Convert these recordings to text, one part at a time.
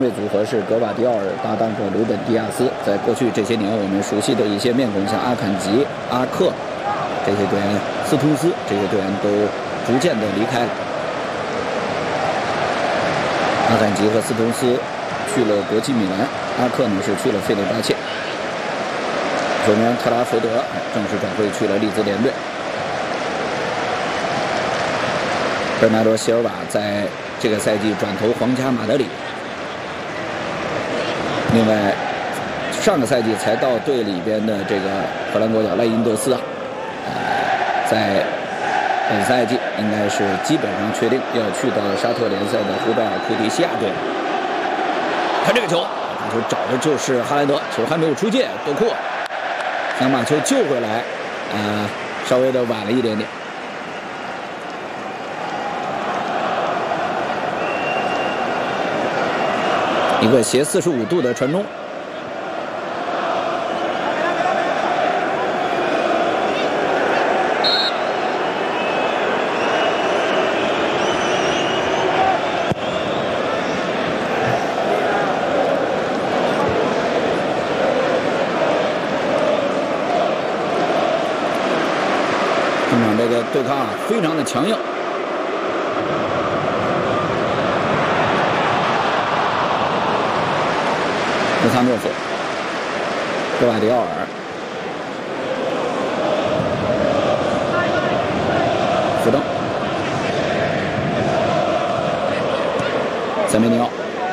队组合是格瓦迪奥尔搭档着鲁本·迪亚斯。在过去这些年，我们熟悉的一些面孔，像阿坎吉、阿克这些队员，斯通斯这些队员都逐渐的离开了。阿坎吉和斯通斯去了国际米兰，阿克呢是去了费内巴切。球员特拉福德正式转会去了利兹联队。贝纳多·席尔瓦在这个赛季转投皇家马德里。另外，上个赛季才到队里边的这个荷兰国脚赖因德斯在本赛季应该是基本上确定要去到沙特联赛的胡贝尔库迪西亚队。看这个球，把球找的就是哈兰德，球还没有出界，多库想把球救回来，稍微的晚了一点点。一个斜45度的传中，中场这个对抗非常的强硬。穆萨诺夫、格瓦迪奥尔、福登、塞梅尼奥、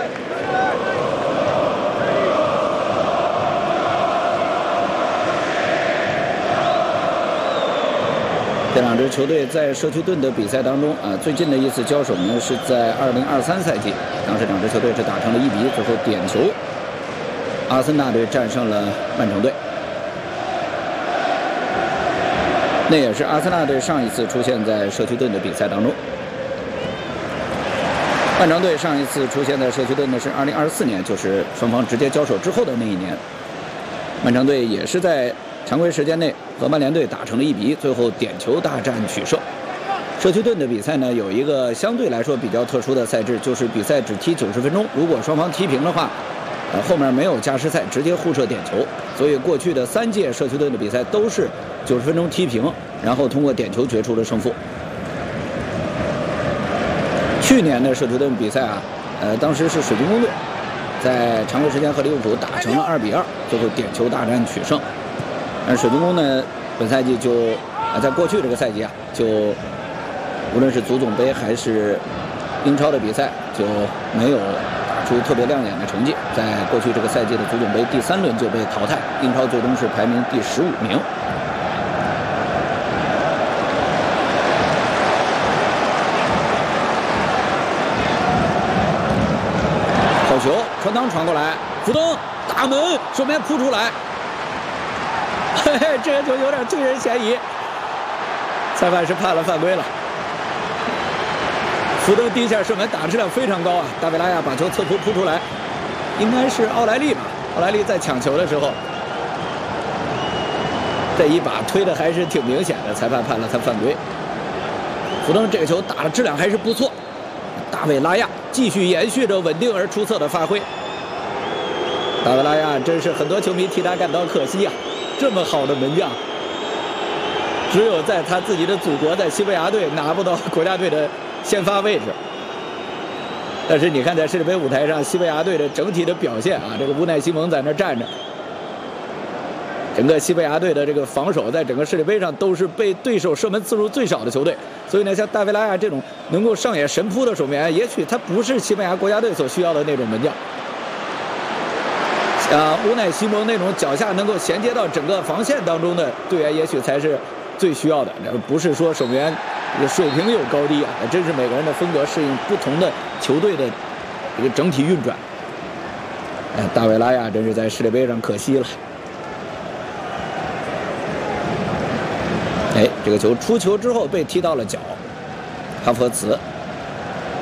这两支球队在社区盾的比赛当中最近的一次交手呢是在2023赛季，当时两支球队是打成了1比1，最后点球。阿森纳队战胜了曼城队，那也是阿森纳队上一次出现在社区盾的比赛当中。曼城队上一次出现在社区盾的是2024年，就是双方直接交手之后的那一年。曼城队也是在常规时间内和曼联队打成了1比1，最后点球大战取胜。社区盾的比赛呢，有一个相对来说比较特殊的赛制，就是比赛只踢90分钟，如果双方踢平的话。后面没有加时赛，直接互射点球，所以过去的3届社区盾的比赛都是90分钟踢平，然后通过点球决出了胜负。去年的社区盾比赛当时是水晶宫队在常规时间和利物浦打成了2比2，最后点球大战取胜。而水晶宫呢，本赛季就在过去这个赛季就无论是足总杯还是英超的比赛就没有出特别亮眼的成绩，在过去这个赛季的足总杯第3轮就被淘汰，英超最终是排名第15名。好球，传裆传过来，福登大门手面扑出来，嘿嘿，这个球有点推人嫌疑，裁判是判了犯规了。福登第一下射门打的质量非常高大维拉亚把球侧扑扑出来，应该是奥莱利吧？奥莱利在抢球的时候，这一把推的还是挺明显的，裁判判了他犯规。福登这个球打的质量还是不错，大卫拉亚继续延续着稳定而出色的发挥。大卫拉亚真是很多球迷替他感到可惜这么好的门将，只有在他自己的祖国，在西班牙队拿不到国家队的先发位置。但是你看，在世界杯舞台上，西班牙队的整体的表现这个乌奈西蒙在那站着，整个西班牙队的这个防守，在整个世界杯上都是被对手射门次数最少的球队。所以呢，像大卫拉亚这种能够上演神扑的守门员，也许他不是西班牙国家队所需要的那种门将。像乌奈西蒙那种脚下能够衔接到整个防线当中的队员，也许才是最需要的。不是说守门员水平有高低真是每个人的风格适应不同的球队的这个整体运转。大卫拉亚真是在世界杯上可惜了。这个球出球之后被踢到了脚，哈弗茨